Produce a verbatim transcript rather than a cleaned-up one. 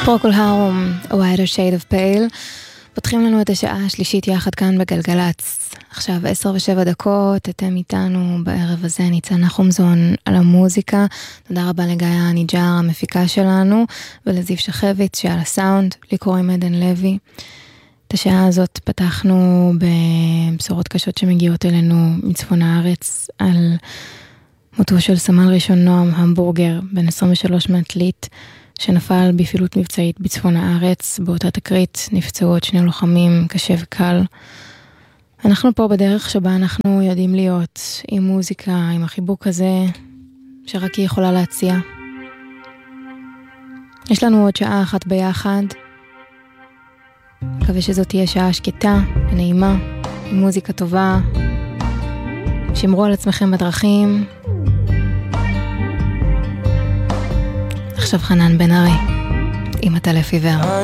פרוקול הרום, A Wider Shade of Pale. פותחים לנו את השעה השלישית יחד כאן בגלגלץ. עכשיו עשר ושבע דקות, אתם איתנו בערב הזה, ניצן נחומזון על המוזיקה. תודה רבה לגיא הניג'ר, המפיקה שלנו, ולזיו שחביץ שעל הסאונד, לי קוראים עדן לוי. את השעה הזאת פתחנו בבשורות קשות שמגיעות אלינו מצפון הארץ, על מותו של סמל ראשון נועם המבורגר, בן עשרים ושלוש מעתלית, שנפל בפעילות מבצעית בצפון הארץ. באותה תקרית נפצעו עוד שני לוחמים, קשה וקל. אנחנו פה בדרך שבה אנחנו יודעים להיות, עם מוזיקה, עם החיבוק הזה, שרק היא יכולה להציע. יש לנו עוד שעה אחת ביחד. מקווה שזאת תהיה שעה שקטה ונעימה, עם מוזיקה טובה. שמרו על עצמכם בדרכים. עכשיו חנן בן ארי עם הטלף עיוור.